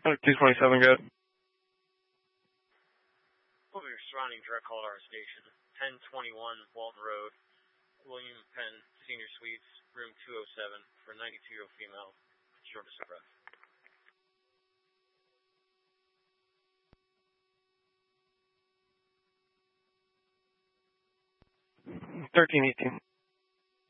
227, good. Over your surrounding direct call to our station, 1021 Walton Road, William Penn Senior Suites, room 207 for 92-year-old female, shortness of breath. 1318.